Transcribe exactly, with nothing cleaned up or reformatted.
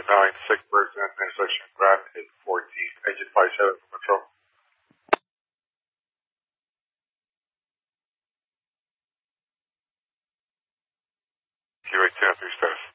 Unit nine, second person, intersection Grand and fourteen. Agent five seven from Patrol. Q eight ten, three status.